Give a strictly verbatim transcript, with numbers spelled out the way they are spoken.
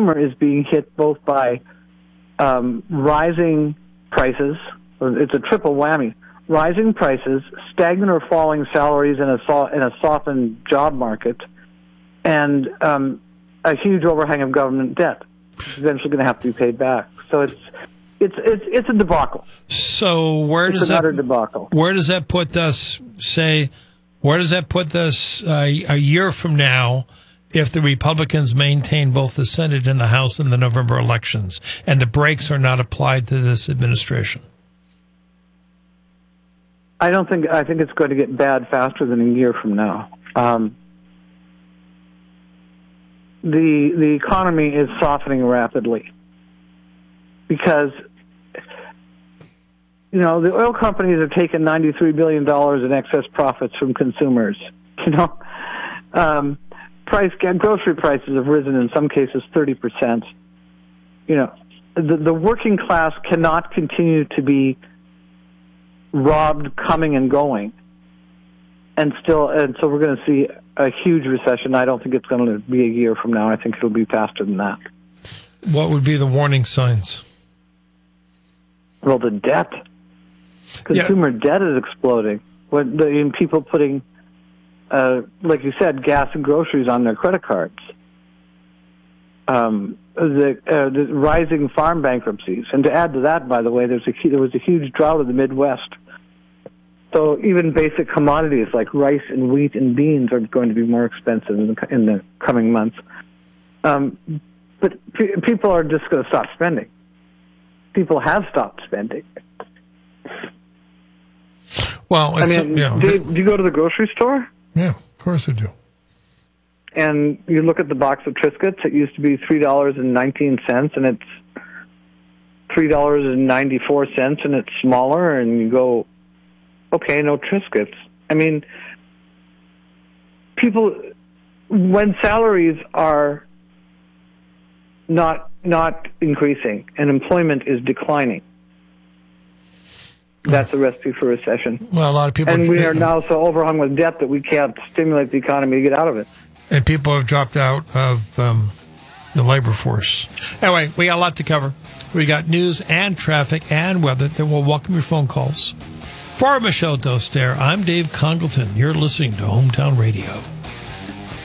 consumer is being hit both by um, rising prices. It's a triple whammy. Rising prices, stagnant or falling salaries in a, so- in a softened job market, and um, a huge overhang of government debt. It's eventually going to have to be paid back. So it's it's it's it's a debacle. So where it's does an that utter debacle. Where does that put us? Say, where does that put us uh, a year from now, if the Republicans maintain both the Senate and the House in the November elections, and the brakes are not applied to this administration? I don't think. I think it's going to get bad faster than a year from now. Um, the the economy is softening rapidly because, you know, the oil companies have taken ninety-three billion dollars in excess profits from consumers. You know, um, price grocery prices have risen in some cases thirty percent. You know, the the working class cannot continue to be robbed coming and going, and still, and so we're going to see a huge recession. I don't think it's going to be a year from now. I think it'll be faster than that. What would be the warning signs? Well, the debt, consumer yeah. debt is exploding. What the in people putting, uh, like you said, gas and groceries on their credit cards. Um, the, uh, the rising farm bankruptcies, and to add to that, by the way, there's a there was a huge drought in the Midwest. So even basic commodities like rice and wheat and beans are going to be more expensive in the, in the coming months. Um, but p- people are just going to stop spending. People have stopped spending. Well, it's, I mean, you know, do, do you go to the grocery store? Yeah, of course I do. And you look at the box of Triscuits. It used to be three dollars and nineteen cents, and it's three dollars and ninety-four cents, and it's smaller. And you go, okay, no Triscuits. I mean, people, when salaries are not not increasing and employment is declining, that's a recipe for recession. Well, a lot of people, and we are now so overhung with debt that we can't stimulate the economy to get out of it. And people have dropped out of um, the labor force. Anyway, we got a lot to cover. We got news and traffic and weather. Then we'll welcome your phone calls. For Michelle Doster, I'm Dave Congleton. You're listening to Hometown Radio.